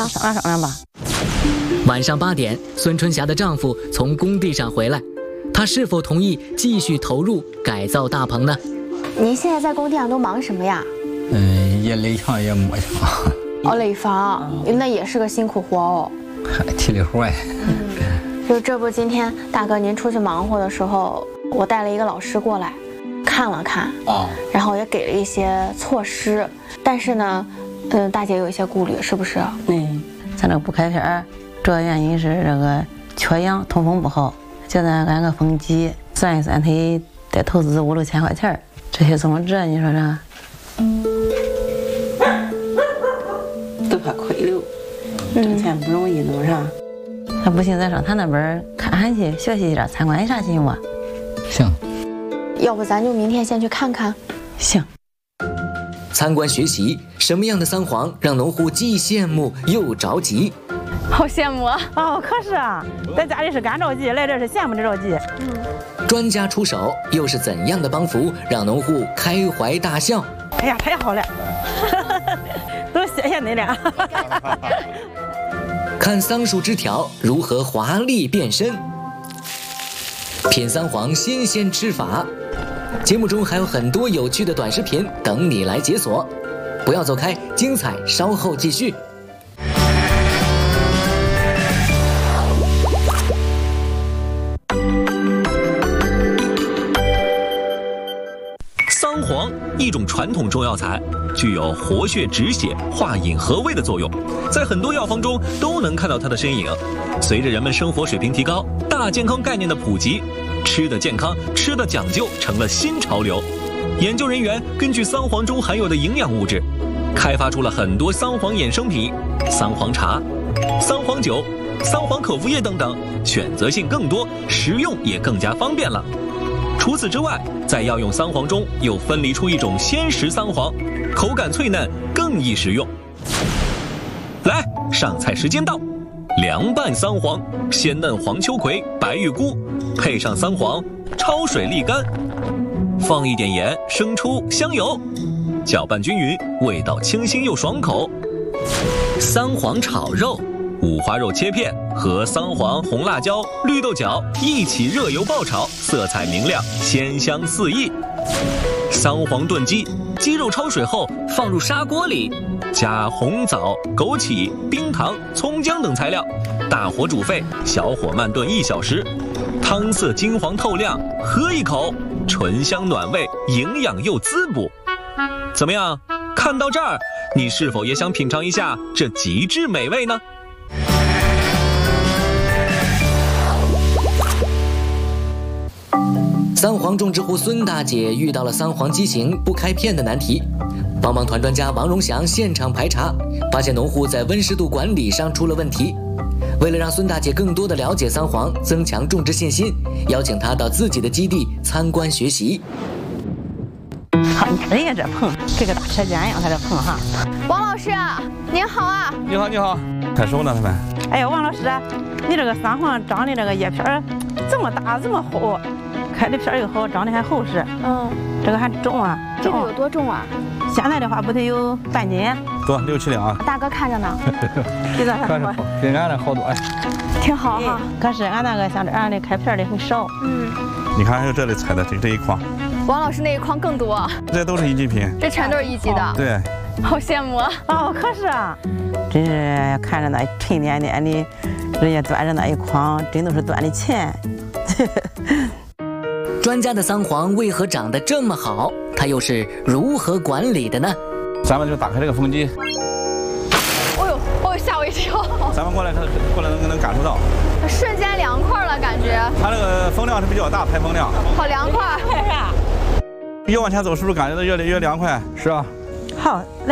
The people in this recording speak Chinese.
商量吧。 晚上8点，孙春霞的丈夫从工地上回来，她是否同意继续投入改造大棚呢？ 您现在在工地上都忙什么呀？ 也垒墙也磨墙。 哦，垒房，那也是个辛苦活哦。 体力活呀。 就这不，今天大哥您出去忙活的时候，我带了一个老师过来，看了看啊，然后也给了一些措施，但是呢，大姐有一些顾虑，是不是？ 咱这个不开片，主要原因是这个缺氧，通风不好，叫咱安个风机，算一算，他得投资5、6千块钱，这些怎么治？你说这？都怕亏了，挣钱不容易，弄啥？那不行，咱上他那边看看去，学习一下，参观一下行不？ 行。 要不咱就明天先去看看？ 行。 参观学习，什么样的桑黄让农户既羡慕又着急？ 好羡慕啊！ 哦，可是啊，在家里是干着急，来这是羡慕着急。 专家出手，又是怎样的帮扶让农户开怀大笑？ 哎呀，太好了，都谢谢你了。 看桑树枝条如何华丽变身，品桑黄新鲜吃法。节目中还有很多有趣的短视频等你来解锁，不要走开，精彩稍后继续。 桑黄，一种传统中药材，具有活血止血、化饮和胃的作用，在很多药方中都能看到它的身影。随着人们生活水平提高，大健康概念的普及，吃的健康、吃的讲究成了新潮流。研究人员根据桑黄中含有的营养物质，开发出了很多桑黄衍生品，桑黄茶、桑黄酒、桑黄口服液等等，选择性更多，食用也更加方便了。除此之外，在药用桑黄中又分离出一种鲜食桑黄，口感脆嫩，更易食用。来，上菜时间到，凉拌桑黄，鲜嫩黄秋葵、白玉菇，配上桑黄，焯水沥干，放一点盐、生抽、香油，搅拌均匀，味道清新又爽口。桑黄炒肉，五花肉切片和桑黄、红辣椒、绿豆角一起热油爆炒，色彩明亮，鲜香四溢。桑黄炖鸡，鸡肉焯水后放入砂锅里，加红枣、枸杞、冰糖、葱姜等材料，大火煮沸，小火慢炖1小时，汤色金黄透亮，喝一口，醇香暖胃，营养又滋补。怎么样？看到这儿，你是否也想品尝一下这极致美味呢？ 桑黄种植户孙大姐遇到了桑黄畸形不开片的难题，帮忙团专家王荣祥现场排查，发现农户在温湿度管理上出了问题。为了让孙大姐更多的了解桑黄，增强种植信心，邀请她到自己的基地参观学习。 好，人家这棚跟个大车间一样，他这棚哈。 王老师，您好啊！ 你好，你好，开手呢他们。 哎呀，王老师，你这个桑黄长的这个叶片这么大这么厚，开的片又好，长得还厚实。这个还重啊。 这个有多重啊？ 现在的话不得有半斤， 多6、7两啊。 大哥看着呢。 比咱还多， 比俺那好多哎。 挺好哈。 可是俺那个像这样的开片的很少。 你看还有这里采的这一筐。 王老师那一筐更多。 这都是1级品。 这全都是1级的。 对。 好羡慕啊！ 哦，可是啊，真是看着那沉甸甸的，人家端着那一筐，真都是端的钱。 专家的桑黄为何长得这么好？他又是如何管理的呢？ 咱们就打开这个风机。 哦呦，吓我一跳！ 咱们过来能感受到， 瞬间凉快了，感觉。 它这个风量是比较大，排风量。 好凉快， 越往前走，是不是感觉到越凉快？是啊。 好。